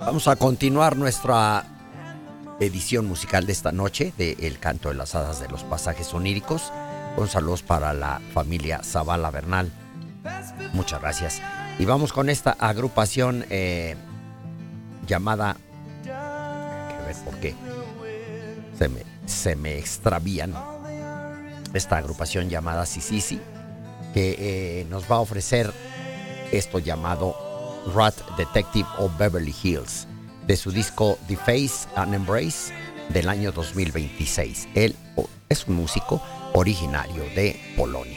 Vamos a continuar nuestra edición musical de esta noche de El Canto de las Hadas de los Pasajes Oníricos. Con saludos para la familia Zavala Bernal. Muchas gracias. Y vamos con esta agrupación llamada... Hay que ver por qué se me extravían. Esta agrupación llamada Sisisi, que nos va a ofrecer esto llamado Rat Detective of Beverly Hills, de su disco The Face and Embrace del año 2026. Él es un músico originario de Polonia.